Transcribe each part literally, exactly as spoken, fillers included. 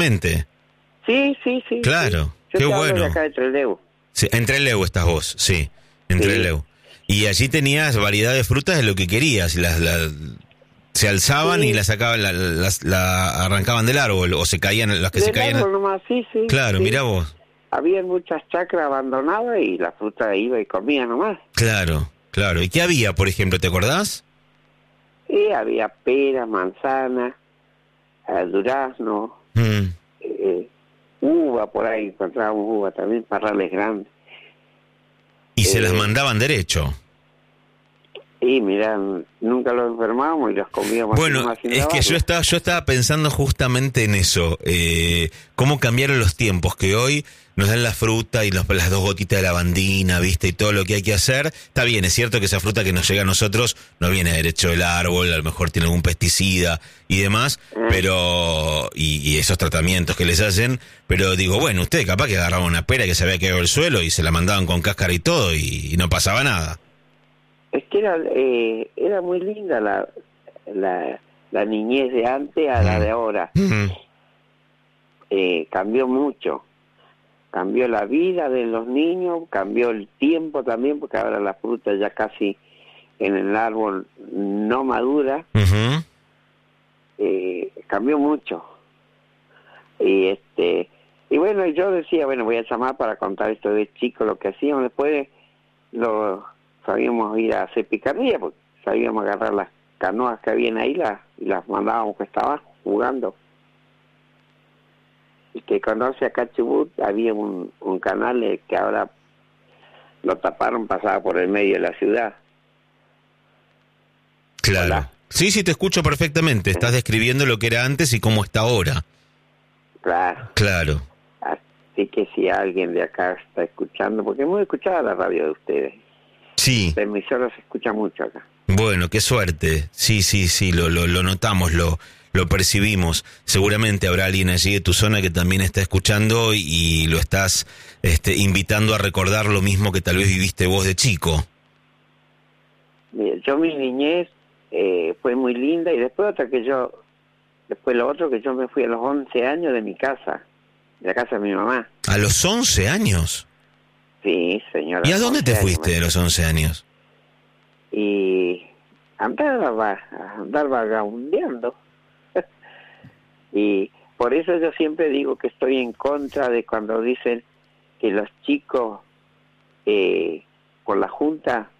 mente. Sí, sí, sí. Claro, sí. Yo qué te hablo bueno. de acá de Trelew. Sí, en Trelew estás vos, sí, en Sí. Trelew. Y allí tenías variedad de frutas de lo que querías, las, las se alzaban Sí. y las sacaban, la, las la arrancaban del árbol, o se caían, las que Del se caían. árbol nomás, sí, sí. Claro, sí. mirá vos. Había muchas chacras abandonadas y la fruta iba y comía nomás. Claro, claro. ¿Y qué había, por ejemplo, te acordás? Y había pera, manzana, eh, durazno, Mm. eh, uva, por ahí encontrábamos uva también, parrales grandes. Y se Eh, las mandaban derecho. Y mira, nunca los enfermábamos y los comíamos. Bueno, así, sin es que lavarlos. yo estaba, yo estaba pensando justamente en eso, eh, cómo cambiaron los tiempos, que hoy nos dan la fruta y los, las dos gotitas de lavandina, viste, y todo lo que hay que hacer. Está bien, es cierto que esa fruta que nos llega a nosotros no viene derecho del árbol, a lo mejor tiene algún pesticida y demás, Mm. pero, y, y esos tratamientos que les hacen, pero digo, bueno, usted capaz que agarraba una pera que se había quedado en el suelo y se la mandaban con cáscara y todo y, y no pasaba nada. Es que era eh, era muy linda la, la la niñez de antes a la de ahora. Mm. Eh, cambió mucho. Cambió la vida de los niños, cambió el tiempo también, porque ahora la fruta ya casi en el árbol no madura. Ujú. Eh, cambió mucho. Y este y bueno, yo decía, bueno, voy a llamar para contar esto de chico, lo que hacíamos. Después lo sabíamos ir a hacer picardía, porque sabíamos agarrar las canoas que habían ahí las, y las mandábamos que estaban jugando. Y que conoce acá Chubut, había un, un canal eh, que ahora lo taparon, pasaba por el medio de la ciudad. Claro. Hola. Sí, sí, te escucho perfectamente. Estás describiendo lo que era antes y cómo está ahora. Claro. Claro. Así que si alguien de acá está escuchando, porque hemos escuchado la radio de ustedes. Sí. La emisora se escucha mucho acá. Bueno, qué suerte. Sí, sí, sí, lo, lo, lo notamos, lo, lo percibimos. Seguramente habrá alguien allí de tu zona que también está escuchando y, y lo estás este, invitando a recordar lo mismo que tal vez viviste vos de chico. Mira, yo mi niñez eh, fue muy linda y después otra que yo, después lo otro que yo me fui a los once años de mi casa, de la casa de mi mamá. ¿A los once años? Sí, señora. ¿Y a dónde te once fuiste años, a los once años? Y andar, va- andar vagabundeando. Y por eso yo siempre digo que estoy en contra de cuando dicen que los chicos eh, con la junta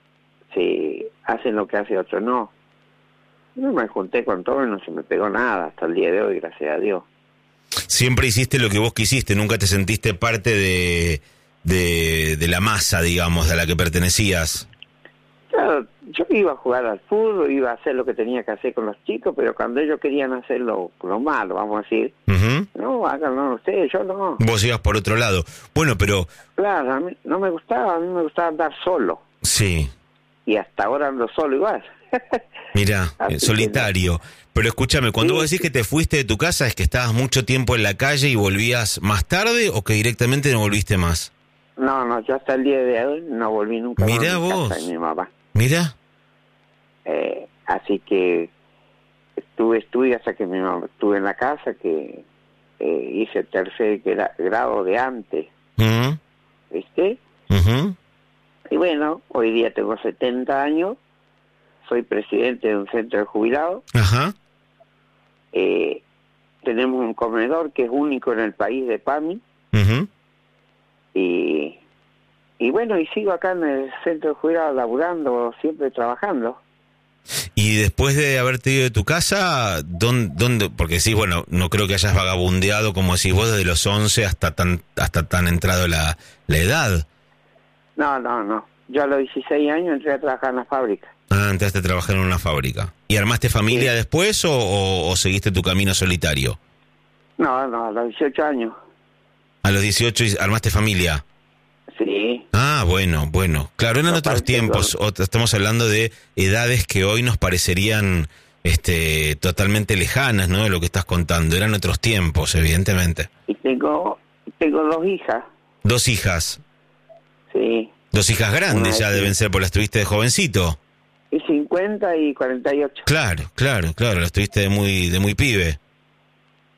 se hacen lo que hace otro. No, yo me junté con todo y no se me pegó nada hasta el día de hoy, gracias a Dios. Siempre hiciste lo que vos quisiste, nunca te sentiste parte de, de, de la masa, digamos, a la que pertenecías. Claro, yo iba a jugar al fútbol, iba a hacer lo que tenía que hacer con los chicos, pero cuando ellos querían hacer lo, lo malo, vamos a decir, Ujú. no, háganlo ustedes, yo no. Vos ibas por otro lado. Bueno, pero Claro, a mí no me gustaba, a mí me gustaba andar solo, sí, y hasta ahora ando solo igual. mirá, Así eh, que solitario. Pero escúchame, cuando Sí, vos decís sí. que te fuiste de tu casa, ¿es que estabas mucho tiempo en la calle y volvías más tarde o que directamente no volviste más? No, no, yo hasta el día de hoy no volví nunca más Mirá a mi vos. casa de mi mamá. Mirá. Eh, así que estuve, estuve hasta que mi mamá estuve en la casa, que eh, hice tercer gra- grado de antes, Ujú, ¿viste? ujú. Y bueno, hoy día tengo setenta años, soy presidente de un centro de jubilados, Ajá. eh, tenemos un comedor que es único en el país de PAMI, Ujú. y, y bueno, y sigo acá en el centro de jubilados laburando, siempre trabajando. Y después de haberte ido de tu casa, ¿dónde, dónde? Porque sí, bueno, no creo que hayas vagabundeado, como decís vos, desde los once hasta tan hasta tan entrado la, la edad. No, no, no, yo a los dieciséis años entré a trabajar en la fábrica. Ah, entraste a trabajar en una fábrica. ¿Y armaste familia Sí. después o, o, o seguiste tu camino solitario? No, no, a los dieciocho años. A los dieciocho y armaste familia. Sí, Ah, bueno, bueno. Claro, eran No, otros aparte, tiempos. Ot- Estamos hablando de edades que hoy nos parecerían este, totalmente lejanas, ¿no? De lo que estás contando. Eran otros tiempos, evidentemente. y tengo, tengo dos hijas, Dos hijas. sí, Dos hijas grandes Una ya de- deben ser, por las tuviste de jovencito. y cincuenta y cuarenta y ocho. Claro, claro, claro. Las tuviste de muy, de muy pibe.